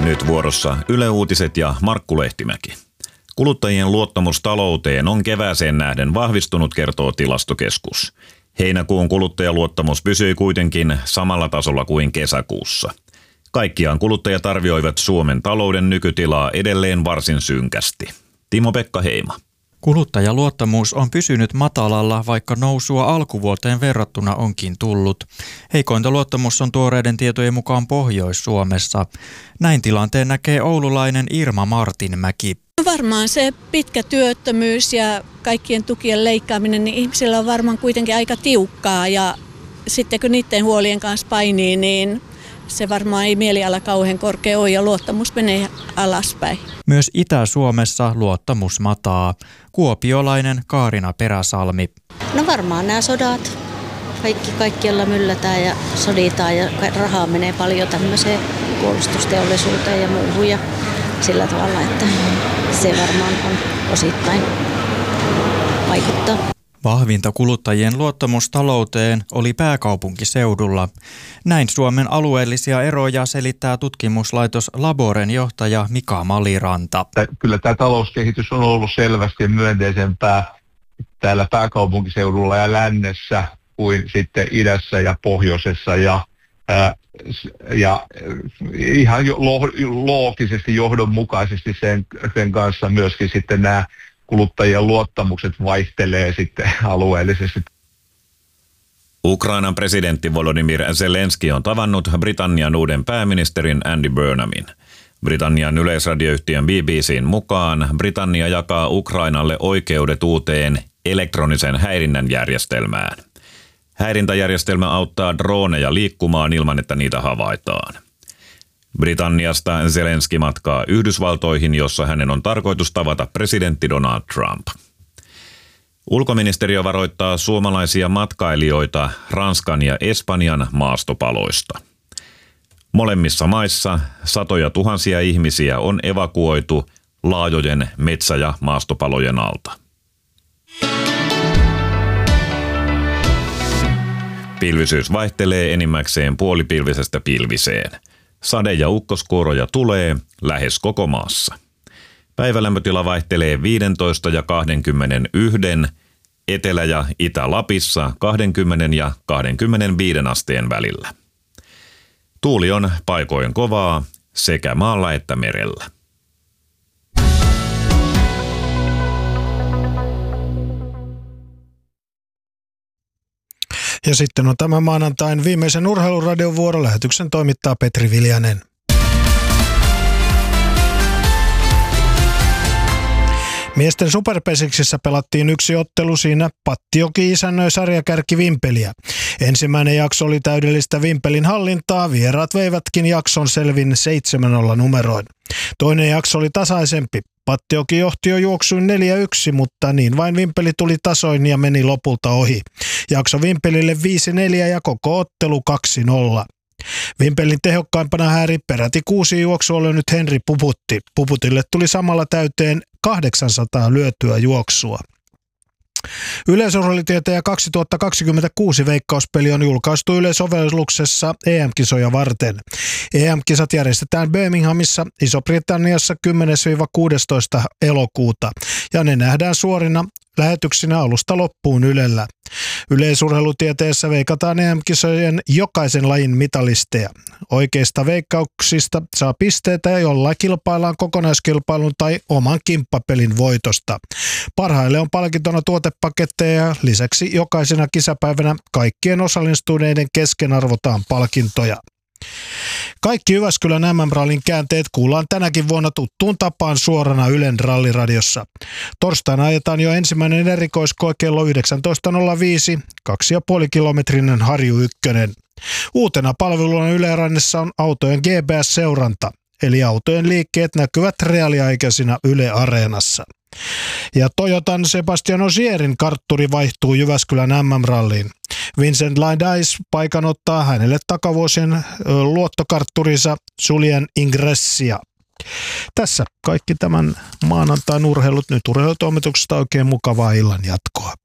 Nyt vuorossa Yle Uutiset ja Markku Lehtimäki. Kuluttajien luottamus talouteen on kevääseen nähden vahvistunut, kertoo Tilastokeskus. Heinäkuun kuluttajaluottamus pysyi kuitenkin samalla tasolla kuin kesäkuussa. Kaikkiaan kuluttajat arvioivat Suomen talouden nykytilaa edelleen varsin synkästi. Timo-Pekka Heima. Kuluttajaluottamus on pysynyt matalalla, vaikka nousua alkuvuoteen verrattuna onkin tullut. Heikointa luottamus on tuoreiden tietojen mukaan Pohjois-Suomessa. Näin tilanteen näkee oululainen Irma Martinmäki. Varmaan se pitkä työttömyys ja kaikkien tukien leikkaaminen, niin ihmisillä on varmaan kuitenkin aika tiukkaa. Ja sitten kun niiden huolien kanssa painii, niin se varmaan ei mieliala kauhean korkea ole ja luottamus menee alaspäin. Myös Itä-Suomessa luottamus mataa. Kuopiolainen Kaarina Peräsalmi. No varmaan nämä sodat. Kaikkialla myllätään ja soditaan ja rahaa menee paljon tämmöiseen puolustusteollisuuteen ja muuhun. Ja sillä tavalla, että se varmaan on osittain vaikuttaa. Vahvinta kuluttajien luottamus talouteen oli pääkaupunkiseudulla. Näin Suomen alueellisia eroja selittää tutkimuslaitos Laboren johtaja Mika Maliranta. Kyllä tämä talouskehitys on ollut selvästi myönteisempää täällä pääkaupunkiseudulla ja lännessä kuin sitten idässä ja pohjoisessa ja ihan loogisesti johdonmukaisesti sen kanssa myöskin sitten nämä kuluttajien luottamukset vaihtelee sitten alueellisesti. Ukrainan presidentti Volodymyr Zelensky on tavannut Britannian uuden pääministerin Andy Burnhamin. Britannian yleisradioyhtiön BBC:n mukaan Britannia jakaa Ukrainalle oikeudet uuteen elektronisen häirinnän järjestelmään. Häirintäjärjestelmä auttaa droneja liikkumaan ilman, että niitä havaitaan. Britanniasta Zelensky matkaa Yhdysvaltoihin, jossa hänen on tarkoitus tavata presidentti Donald Trump. Ulkoministeriö varoittaa suomalaisia matkailijoita Ranskan ja Espanjan maastopaloista. Molemmissa maissa satoja tuhansia ihmisiä on evakuoitu laajojen metsä- ja maastopalojen alta. Pilvisyys vaihtelee enimmäkseen puolipilvisestä pilviseen. Sade- ja ukkoskuuroja tulee lähes koko maassa. Päivälämpötila vaihtelee 15 ja 21, Etelä- ja Itä-Lapissa 20 ja 25 asteen välillä. Tuuli on paikoin kovaa sekä maalla että merellä. Ja sitten on tämän maanantain viimeisen Urheiluradion vuorolähetyksen toimittaa Petri Viljanen. Miesten superpesiksissä pelattiin yksi ottelu, siinä Pattijoki isännöi sarjakärki Vimpeliä. Ensimmäinen jakso oli täydellistä Vimpelin hallintaa, vieraat veivätkin jakson selvin 7-0 numeroin. Toinen jakso oli tasaisempi. Pattijoki johti jo juoksuin 4-1, mutta niin vain Vimpeli tuli tasoin ja meni lopulta ohi. Jakso Vimpelille 5-4 ja koko ottelu 2-0. Vimpelin tehokkaimpana hääri peräti 6 juoksua lyönyt Henri Puputti. Puputille tuli samalla täyteen 800 lyötyä juoksua. Yleisurheilutieteen 2026 veikkauspeli on julkaistu yleisovelluksessa EM-kisoja varten. EM-kisat järjestetään Birminghamissa, Iso-Britanniassa 10-16 elokuuta ja ne nähdään suorina lähetyksinä alusta loppuun Ylellä. Yleisurheilutieteessä veikataan EM-kisojen jokaisen lajin mitalisteja. Oikeista veikkauksista saa pisteitä ja jollain kilpaillaan kokonaiskilpailun tai oman kimppapelin voitosta. Parhaille on palkintona tuotepaketteja ja lisäksi jokaisena kisapäivänä kaikkien osallistuneiden kesken arvotaan palkintoja. Kaikki Jyväskylän MM-rallin käänteet kuullaan tänäkin vuonna tuttuun tapaan suorana Ylen ralliradiossa. Torstaina ajetaan jo ensimmäinen erikoiskoe kello 19.05, 2,5 kilometrinen Harju 1. Uutena palveluna Yle Rannessa on autojen GPS-seuranta, eli autojen liikkeet näkyvät reaaliaikaisina Yle Areenassa. Ja Toyotan Sebastian Ogierin kartturi vaihtuu Jyväskylän MM-ralliin. Vincent Laidais paikan ottaa hänelle takavuosien luottokartturinsa Julien Ingressia. Tässä kaikki tämän maanantain urheilut. Nyt urheilutoimituksesta oikein mukavaa illan jatkoa.